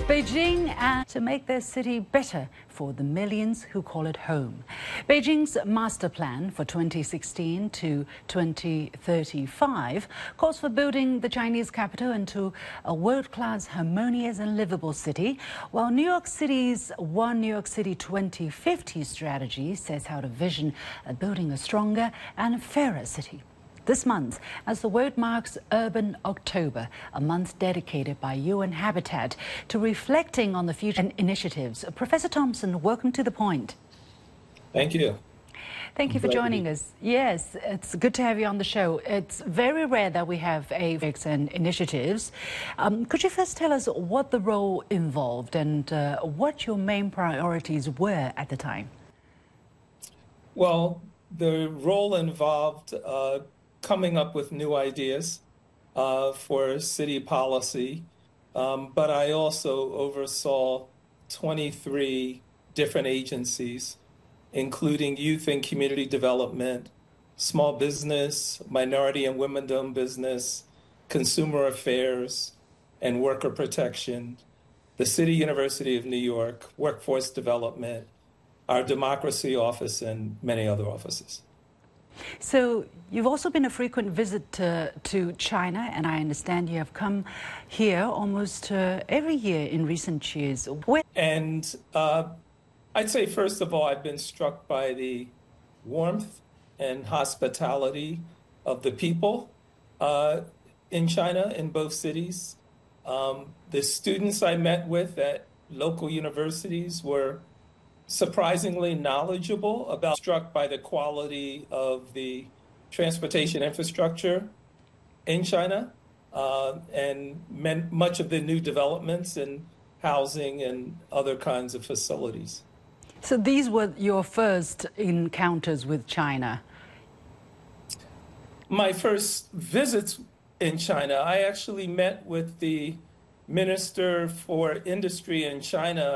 Beijing and to make their city better for the millions who call it home. Beijing's master plan for 2016 to 2035 calls for building the Chinese capital into a world-class, harmonious and livable city, while New York City's One New York City 2050 strategy sets out a vision of building a stronger and fairer city. This month, as the world marks Urban October, a month dedicated by UN Habitat to reflecting on the future and initiatives. Professor Thompson, welcome to The Point. Thank you. Thank you for joining us. Yes, it's good to have you on the show. It's very rare that we have AVICs and initiatives. Could you first tell us what the role involved and what your main priorities were at the time? Well, the role involved coming up with new ideas for city policy, but I also oversaw 23 different agencies, including youth and community development, small business, minority and women-owned business, consumer affairs, and worker protection, the City University of New York, workforce development, our democracy office, and many other offices. So you've also been a frequent visitor to China, and I understand you have come here almost every year in recent years. And I'd say, first of all, I've been struck by the warmth and hospitality of the people in China, in both cities. The students I met with at local universities were surprisingly knowledgeable about, struck by the quality of the transportation infrastructure in China and much of the new developments in housing and other kinds of facilities. So these were your first encounters with China? My first visits in China, I actually met with the Minister for Industry in China